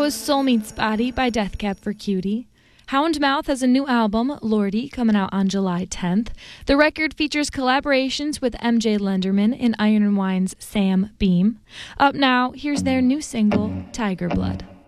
was Soul Meets Body by Death Cab for Cutie. Houndmouth has a new album, Lordy, coming out on July 10th. The record features collaborations with MJ Lenderman and Iron and Wine's Sam Beam. Up now, here's their new single, Tiger Blood.